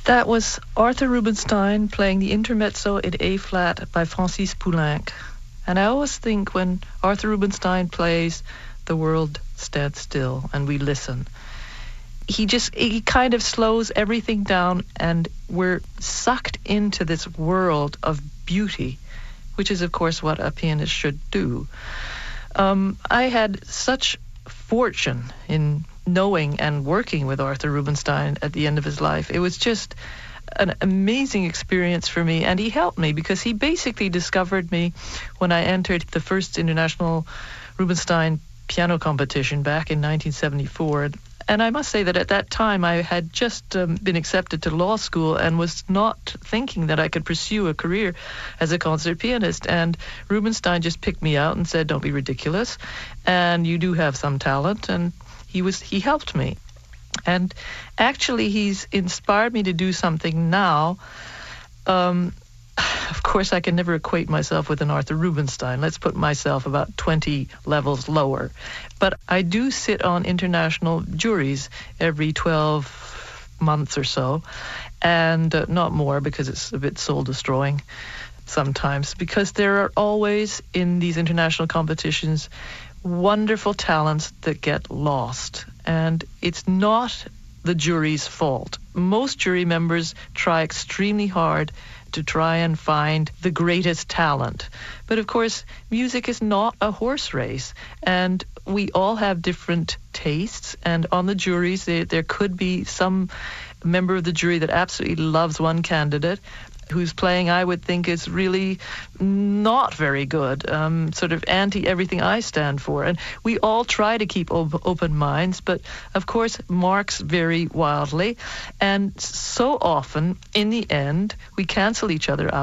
That was Arthur Rubinstein playing the Intermezzo in A-flat by Francis Poulenc. And I always think when Arthur Rubinstein plays, the world stands still and we listen. He kind of slows everything down and we're sucked into this world of beauty, which is, of course, what a pianist should do. I had such fortune in knowing and working with Arthur Rubinstein at the end of his life. It was just an amazing experience for me, and he helped me because he basically discovered me when I entered the first International Rubinstein Piano Competition back in 1974. And I must say that at that time I had just been accepted to law school and was not thinking that I could pursue a career as a concert pianist. And Rubinstein just picked me out and said, "Don't be ridiculous, and you do have some talent." And he helped me. And actually he's inspired me to do something now. Of course, I can never equate myself with an Arthur Rubinstein. Let's put myself about 20 levels lower. But I do sit on international juries every 12 months or so, and not more because it's a bit soul-destroying sometimes, because there are always, in these international competitions, wonderful talents that get lost. And it's not the jury's fault. Most jury members try extremely hard to try and find the greatest talent. But of course, music is not a horse race, and we all have different tastes, and on the juries there could be some member of the jury that absolutely loves one candidate whose playing I would think is really not very good, sort of anti-everything I stand for. And we all try to keep open minds, but of course marks vary wildly. And so often, in the end, we cancel each other out.